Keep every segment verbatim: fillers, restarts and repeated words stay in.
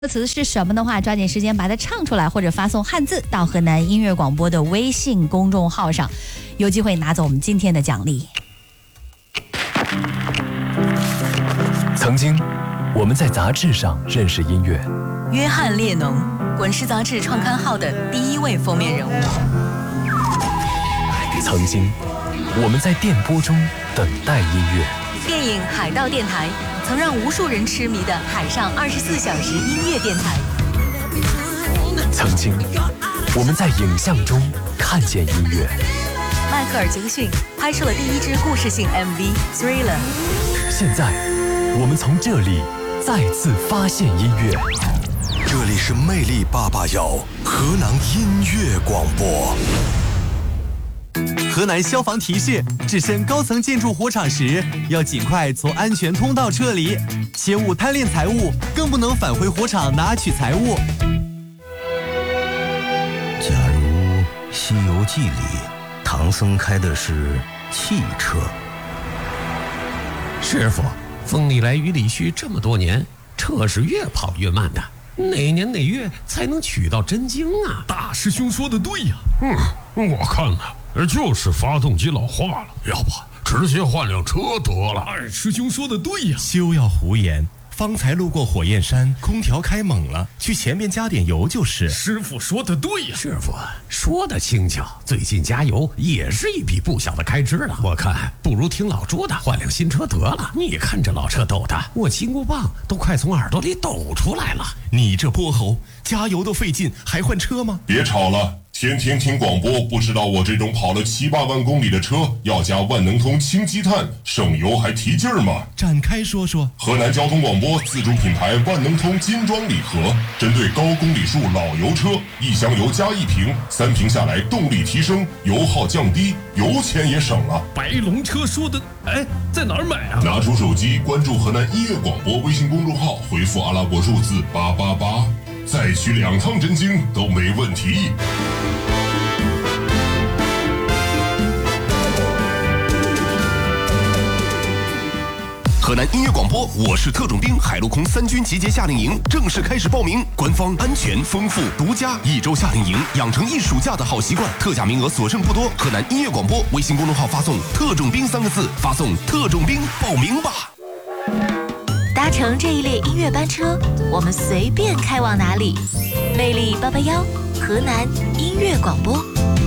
歌词是什么的话，抓紧时间把它唱出来，或者发送汉字到河南音乐广播的微信公众号上，有机会拿走我们今天的奖励。 曾经，我们在杂志上认识音乐。 约翰列侬，滚石杂志创刊号的第一位封面人物。 曾经，我们在电波中等待音乐。 电影《海盗电台》曾让无数人痴迷的海上二十四小时音乐电台。 曾经，我们在影像中看见音乐。 迈克尔·杰克逊拍摄了第一支故事性 M V《Thriller》。 现在，我们从这里再次发现音乐。 这里是魅力八八幺河南音乐广播。 河南消防提示：置身高层建筑火场时，要尽快从安全通道撤离，切勿贪恋财物，更不能返回火场拿取财物。 假如《西游记》里唐僧开的是汽车， 师傅，风里来雨里去这么多年，车是越跑越慢的，哪年哪月才能取到真经啊？ 大师兄说的对呀。嗯，我看呢，就是发动机老化了，要不直接换辆车得了。二师兄说的对呀。 休要胡言，方才路过火焰山，空调开猛了，去前面加点油就是。 师傅说的对呀。 师傅说的轻巧，最近加油也是一笔不小的开支了。我看不如听老朱的，换辆新车得了。你看这老车抖的，我金箍棒都快从耳朵里抖出来了。 你这泼猴，加油都费劲，还换车吗？ 别吵了。天天听广播，不知道我这种跑了七八万公里的车要加万能通氢积碳，省油还提劲儿吗？ 展开说说。 河南交通广播自主品牌万能通金装礼盒，针对高公里数老油车，一箱油加一瓶，三瓶下来动力提升，油耗降低，油钱也省了。 白龙车说的，哎，在哪儿买啊？ 拿出手机关注河南音乐广播微信公众号，回复阿拉伯数字八八八，再取两趟真经都没问题。 河南音乐广播，我是特种兵，海陆空三军集结夏令营正式开始报名，官方、安全、丰富、独家，一周夏令营，养成一暑假的好习惯。特价名额所剩不多，河南音乐广播微信公众号发送“特种兵”三个字，发送“特种兵”报名吧。 搭乘这一列音乐班车，我们随便开往哪里？魅力八八幺，河南音乐广播。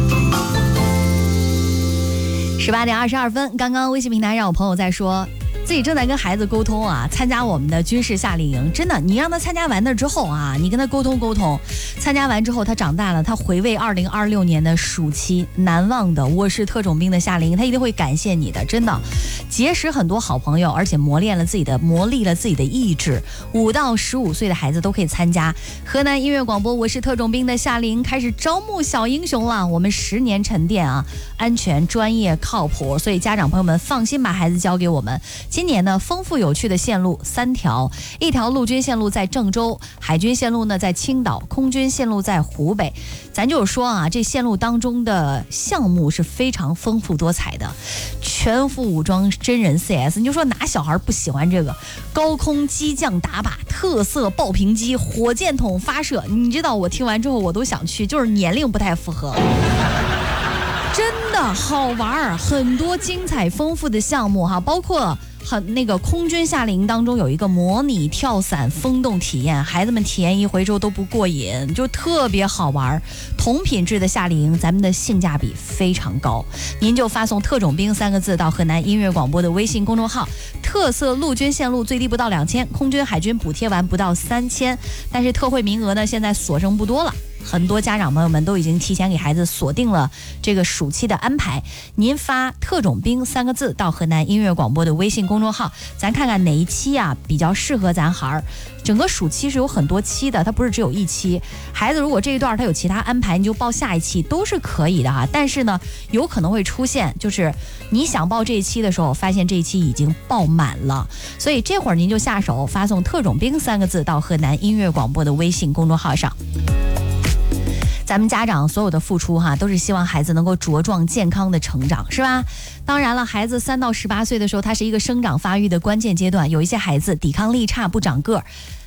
十八点二十二分，刚刚微信平台让我朋友在说，自己正在跟孩子沟通啊，参加我们的军事夏令营。真的，你让他参加完了之后啊，你跟他沟通沟通，参加完之后他长大了，他回味二零二六年的暑期难忘的我是特种兵的夏令营，他一定会感谢你的。真的，结识很多好朋友，而且磨练了自己的磨砺了自己的意志。五到十五岁的孩子都可以参加河南音乐广播我是特种兵的夏令营，开始招募小英雄了。我们十年沉淀啊，安全、专业、靠谱，所以家长朋友们放心把孩子交给我们。今年呢，丰富有趣的线路三条，一条陆军线路在郑州，海军线路呢在青岛，空军线路在湖北。咱就是说啊，这线路当中的项目是非常丰富多彩的，全副武装真人 C S， 你就说哪小孩不喜欢这个？高空机降打靶，特色爆屏机，火箭筒发射，你知道我听完之后我都想去，就是年龄不太符合。真的好玩，很多精彩丰富的项目哈，包括很那个空军夏令营当中有一个模拟跳伞风洞体验，孩子们体验一回之后都不过瘾，就特别好玩。同品质的夏令营，咱们的性价比非常高，您就发送特种兵三个字到河南音乐广播的微信公众号。特色陆军线路最低不到两千，空军海军补贴完不到三千，但是特惠名额呢现在所剩不多了。很多家长朋友们都已经提前给孩子锁定了这个暑期的安排，您发特种兵三个字到河南音乐广播的微信公众号，咱看看哪一期啊比较适合咱孩儿。整个暑期是有很多期的，它不是只有一期，孩子如果这一段他有其他安排，你就报下一期都是可以的哈。但是呢，有可能会出现就是你想报这一期的时候，发现这一期已经报满了，所以这会儿您就下手发送特种兵三个字到河南音乐广播的微信公众号上。咱们家长所有的付出哈，都是希望孩子能够茁壮健康的成长，是吧？当然了，孩子三到十八岁的时候，他是一个生长发育的关键阶段，有一些孩子抵抗力差，不长个儿。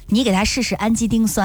你给他试试氨基丁酸。